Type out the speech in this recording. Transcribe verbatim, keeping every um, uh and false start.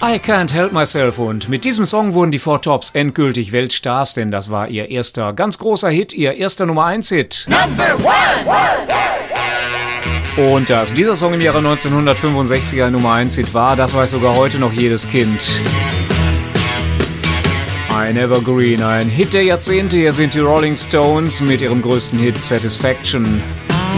I Can't Help Myself, und mit diesem Song wurden die Four Tops endgültig Weltstars, denn das war ihr erster ganz großer Hit, ihr erster Nummer eins Hit. Number one. Und dass dieser Song im Jahre neunzehnhundertfünfundsechzig ein Nummer eins Hit war, das weiß sogar heute noch jedes Kind. Ein Evergreen, ein Hit der Jahrzehnte. Hier sind die Rolling Stones mit ihrem größten Hit Satisfaction.